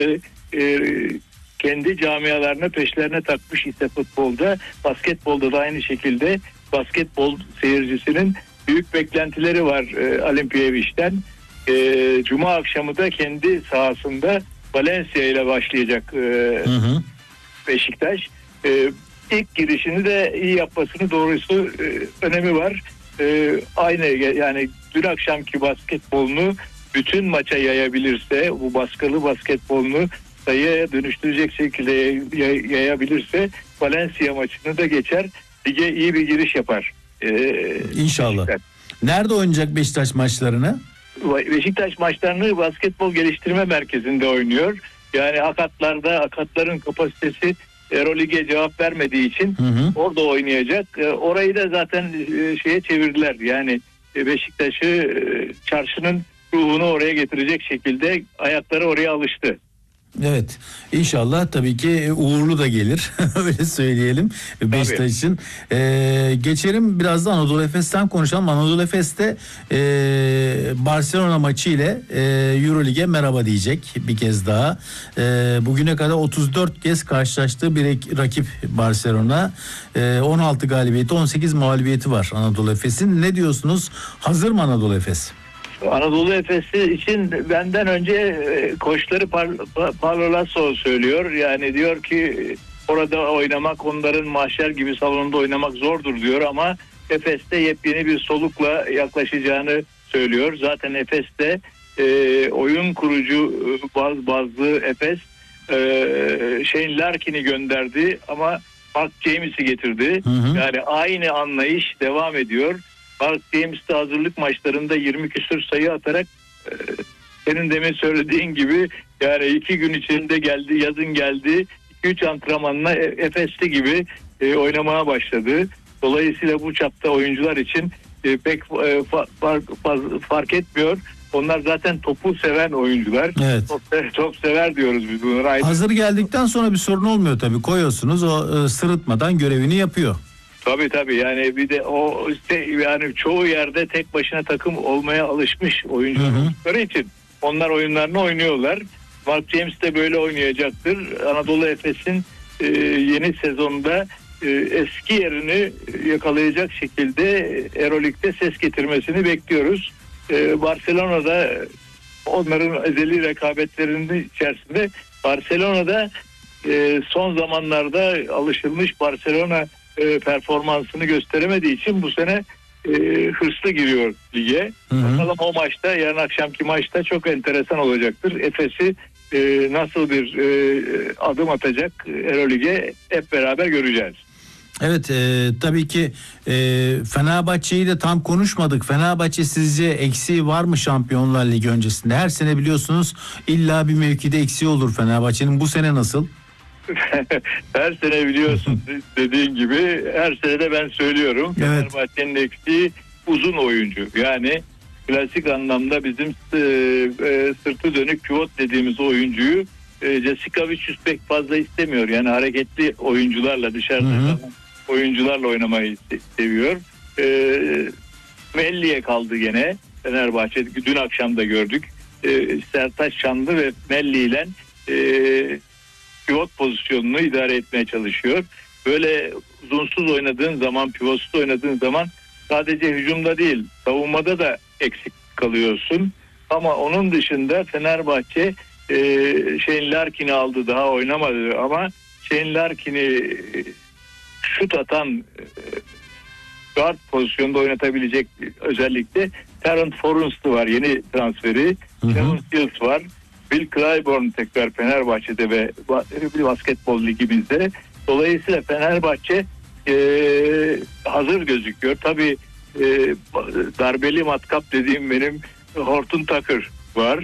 kendi camialarını peşlerine takmış ise futbolda, basketbolda da aynı şekilde basketbol seyircisinin büyük beklentileri var Olimpiyevic'ten. Cuma akşamı da kendi sahasında Valencia ile başlayacak Beşiktaş. İlk girişini de iyi yapmasını doğrusu önemi var. Aynı yani dün akşamki basketbolunu bütün maça yayabilirse, bu baskılı basketbolunu sayıya dönüştürecek şekilde yayabilirse Valencia maçını da geçer, lige iyi bir giriş yapar. İnşallah. Beşiktaş. Nerede oynayacak Beşiktaş maçlarını? Beşiktaş maçlarını basketbol geliştirme merkezinde oynuyor. Yani akatların kapasitesi Eurolig'e cevap vermediği için orada oynayacak. Orayı da zaten şeye çevirdiler. Yani Beşiktaş'ı çarşının ruhunu oraya getirecek şekilde ayakları oraya alıştı. Evet, inşallah tabii ki uğurlu da gelir öyle söyleyelim Beşiktaş'ın. Geçelim biraz da Anadolu Efes'ten konuşalım. Anadolu Efes'te Barcelona maçı ile Eurolig'e merhaba diyecek bir kez daha. Bugüne kadar 34 kez karşılaştığı bir rakip Barcelona. 16 galibiyeti, 18 mağlubiyeti var Anadolu Efes'in. Ne diyorsunuz? Hazır mı Anadolu Efes? Anadolu Efes'i için benden önce koçları Paolo Lasso söylüyor. Yani diyor ki orada oynamak, onların mahşer gibi salonunda oynamak zordur diyor ama Efes'te yepyeni bir solukla yaklaşacağını söylüyor. Zaten Efes'te oyun kurucu bazlı Efes Shane Larkin'i gönderdi ama Mark James'i getirdi. Yani aynı anlayış devam ediyor. Mark James de hazırlık maçlarında 20 küsur sayı atarak senin demin söylediğin gibi yani 2 gün içinde geldi, yazın geldi, 2-3 antrenmanla Efes'li gibi oynamaya başladı. Dolayısıyla bu çapta oyuncular için pek fark etmiyor. Onlar zaten topu seven oyuncular. Evet. Top sever diyoruz biz bunlara. Hazır geldikten sonra bir sorun olmuyor tabii. Koyuyorsunuz, o sırıtmadan görevini yapıyor. Tabii yani bir de o yani çoğu yerde tek başına takım olmaya alışmış oyuncular oldukları için onlar oyunlarını oynuyorlar. Mark James de böyle oynayacaktır. Anadolu Efes'in yeni sezonda eski yerini yakalayacak şekilde Euroleague'de ses getirmesini bekliyoruz. Barcelona'da onların ezeli rekabetlerinin içerisinde Barcelona'da son zamanlarda alışılmış Barcelona performansını gösteremediği için bu sene hırslı giriyor lige. Bakalım o maçta, yarın akşamki maçta çok enteresan olacaktır. Efes'i nasıl bir adım atacak Euroleague'e hep beraber göreceğiz. Evet, tabii ki Fenerbahçe'yi de tam konuşmadık. Fenerbahçe sizce eksiği var mı Şampiyonlar Ligi öncesinde? Her sene biliyorsunuz illa bir mevkide eksiği olur Fenerbahçe'nin. Bu sene nasıl? Her sene biliyorsun dediğin gibi her sene de ben söylüyorum. Evet. Fenerbahçe'nin eksiği uzun oyuncu. Yani klasik anlamda bizim sırtı dönük pivot dediğimiz oyuncuyu Jessica Vicious pek fazla istemiyor. Yani hareketli oyuncularla dışarıda oyuncularla oynamayı seviyor. Melli'ye kaldı gene Fenerbahçe. Dün akşam da gördük. Sertaç Şanlı ve Melli ile pivot pozisyonunu idare etmeye çalışıyor. Böyle uzunsuz oynadığın zaman, pivotsuz oynadığın zaman sadece hücumda değil, savunmada da eksik kalıyorsun. Ama onun dışında Fenerbahçe Shane Larkin'i aldı, daha oynamadı ama Shane Larkin'i şut atan guard pozisyonda oynatabilecek özellikle Terrence Forrest'ı var, yeni transferi. Kevin Stills var. Bill Clyburn tekrar Fenerbahçe'de ve basketbol ligimizde. Dolayısıyla Fenerbahçe hazır gözüküyor. Tabii darbeli matkap dediğim benim Horton Tucker var.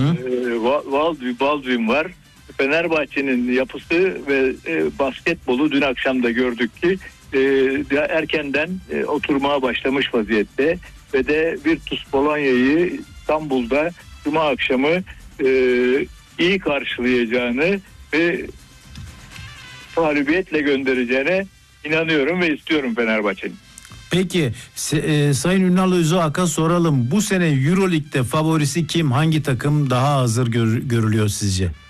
Baldwin var. Fenerbahçe'nin yapısı ve basketbolu dün akşam da gördük ki erkenden oturmaya başlamış vaziyette ve de Virtus Bolonya'yı İstanbul'da Cuma akşamı iyi karşılayacağını ve mağlubiyetle göndereceğine inanıyorum ve istiyorum Fenerbahçe'nin. Peki Sayın Ünal Özüak'a soralım. Bu sene Euroleague'de favorisi kim? Hangi takım daha hazır görülüyor sizce?